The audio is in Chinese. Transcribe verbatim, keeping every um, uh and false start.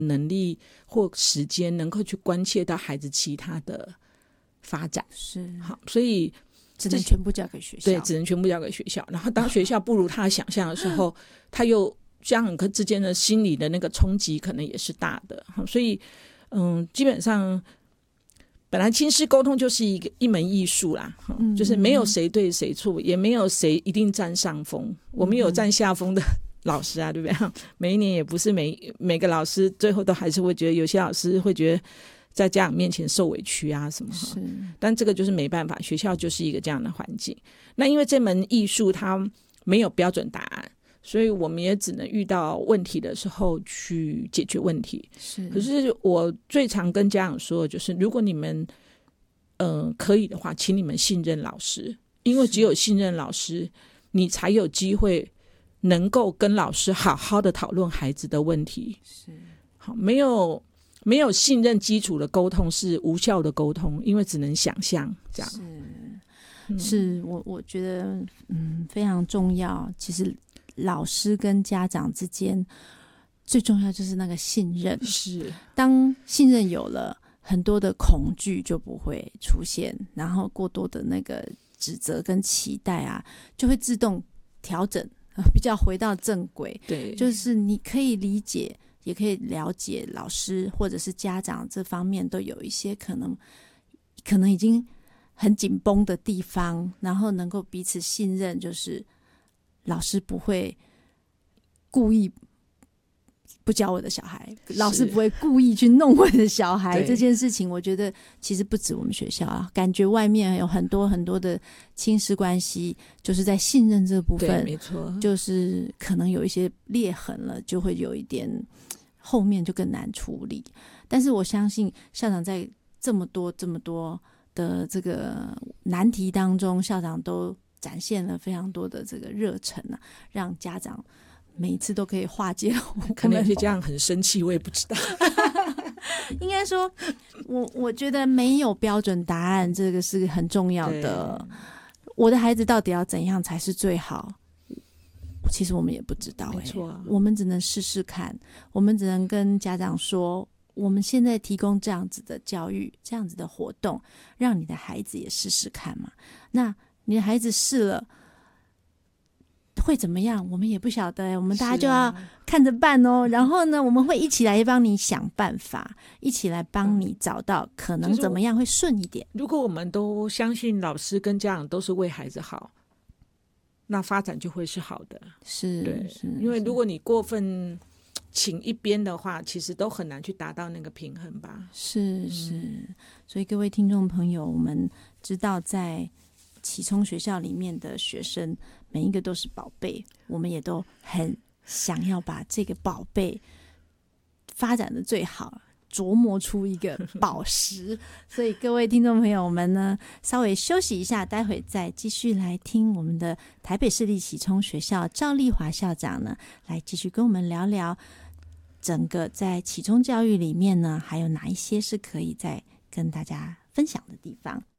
能力或时间能够去关切到孩子其他的发展。 是， 好，所以只能全部交给学校。 对，只能全部交给学校。然后当学校不如他想象的时候，他又家长之间的心理的那个冲击可能也是大的。所以，嗯，基本上本来亲师沟通就是一个一门艺术啦，嗯、就是没有谁对谁错，也没有谁一定占上风。我们有占下风的老师啊，对不对？每一年也不是每每个老师最后都还是会觉得，有些老师会觉得在家长面前受委屈啊什么， 是， 但这个就是没办法，学校就是一个这样的环境。那因为这门艺术它没有标准答案，所以我们也只能遇到问题的时候去解决问题。 是， 可是我最常跟家长说的就是，如果你们呃可以的话，请你们信任老师，因为只有信任老师，你才有机会能够跟老师好好的讨论孩子的问题。 是， 好，没有没有信任基础的沟通是无效的沟通，因为只能想象这样。 是，嗯、是我我觉得嗯非常重要。其实老师跟家长之间最重要就是那个信任。 是， 当信任有了，很多的恐惧就不会出现，然后过多的那个指责跟期待啊，就会自动调整，比较回到正轨。 对， 就是你可以理解，也可以了解老师或者是家长这方面都有一些可能可能已经很紧绷的地方，然后能够彼此信任，就是老师不会故意不教我的小孩，老师不会故意去弄我的小孩。这件事情我觉得其实不止我们学校啊，感觉外面有很多很多的亲师关系，就是在信任这部分， 没错， 就是可能有一些裂痕了，就会有一点后面就更难处理。但是我相信校长在这么多这么多的这个难题当中，校长都展现了非常多的这个热忱啊，让家长每一次都可以化解。 可能有些家长很生气，我也不知道。 应该说我我觉得没有标准答案，这个是很重要的。我的孩子到底要怎样才是最好，其实我们也不知道、欸、没错、啊、我们只能试试看，我们只能跟家长说，我们现在提供这样子的教育，这样子的活动，让你的孩子也试试看嘛。那你的孩子试了会怎么样，我们也不晓得、欸、我们大家就要看着办哦、啊、然后呢，我们会一起来帮你想办法，一起来帮你找到可能怎么样会顺一点、就是、 如果我们都相信老师跟家长都是为孩子好，那发展就会是好的。 是， 对， 是， 因为如果你过分请一边的话，其实都很难去达到那个平衡吧。 是是、嗯、所以各位听众朋友，我们知道在启聪学校里面的学生每一个都是宝贝，我们也都很想要把这个宝贝发展的最好，琢磨出一个宝石。所以各位听众朋友，我们呢稍微休息一下，待会再继续来听我们的台北市立启聪学校赵丽华校长呢来继续跟我们聊聊整个在启聪教育里面呢还有哪一些是可以再跟大家分享的地方。